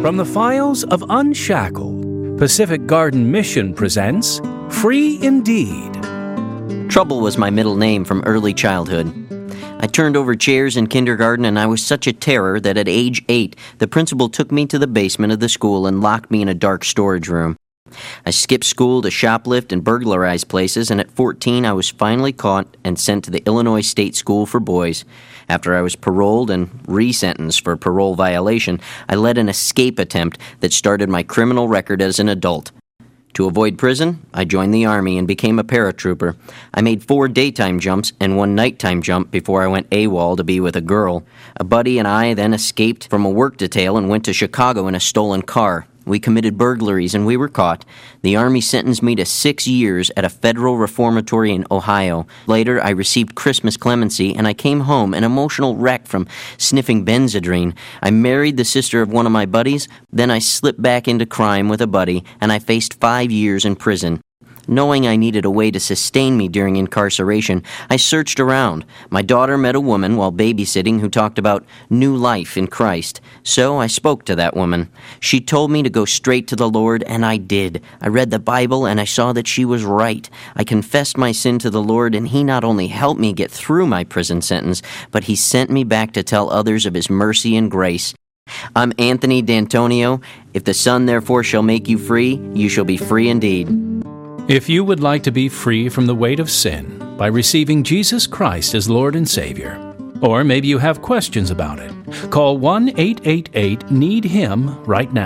From the files of Unshackled, Pacific Garden Mission presents Free Indeed. Trouble was my middle name from early childhood. I turned over chairs in kindergarten, and I was such a terror that at age 8, the principal took me to the basement of the school and locked me in a dark storage room. I skipped school to shoplift and burglarize places, and at 14 I was finally caught and sent to the Illinois State School for Boys. After I was paroled and resentenced for parole violation, I led an escape attempt that started my criminal record as an adult. To avoid prison, I joined the Army and became a paratrooper. I made 4 daytime jumps and 1 nighttime jump before I went AWOL to be with a girl. A buddy and I then escaped from a work detail and went to Chicago in a stolen car. We committed burglaries and we were caught. The Army sentenced me to 6 years at a federal reformatory in Ohio. Later, I received Christmas clemency and I came home an emotional wreck from sniffing Benzedrine. I married the sister of one of my buddies, then I slipped back into crime with a buddy and I faced 5 years in prison. Knowing I needed a way to sustain me during incarceration, I searched around. My daughter met a woman while babysitting who talked about new life in Christ. So I spoke to that woman. She told me to go straight to the Lord, and I did. I read the Bible, and I saw that she was right. I confessed my sin to the Lord, and He not only helped me get through my prison sentence, but He sent me back to tell others of His mercy and grace. I'm Anthony D'Antonio. If the Son therefore shall make you free, you shall be free indeed. If you would like to be free from the weight of sin by receiving Jesus Christ as Lord and Savior, or maybe you have questions about it, call 1-888-NEED-HIM right now.